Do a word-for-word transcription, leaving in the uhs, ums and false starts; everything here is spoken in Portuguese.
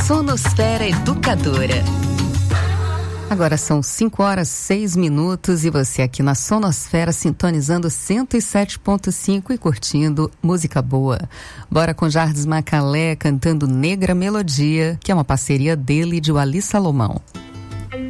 Sonosfera Educadora. Agora são cinco horas, seis minutos e você aqui na Sonosfera sintonizando cento e sete ponto cinco e curtindo música boa. Bora com Jardes Macalé cantando Negra Melodia, que é uma parceria dele e de Wally Salomão.